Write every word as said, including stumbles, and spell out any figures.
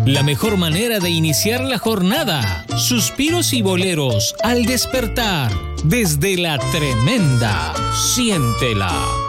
La mejor manera de iniciar la jornada. Suspiros y boleros al despertar. Desde la tremenda. Siéntela.